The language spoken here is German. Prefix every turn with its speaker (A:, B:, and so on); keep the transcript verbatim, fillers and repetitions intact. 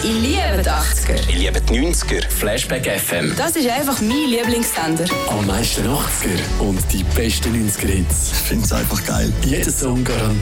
A: Ich liebe die achtziger.
B: Ich liebe die neunziger. Flashback F M.
A: Das ist einfach mein Lieblingssender.
C: Am meisten achtziger und die besten neunziger Hits.
D: Ich finde es einfach geil.
C: Jeder Song garantiert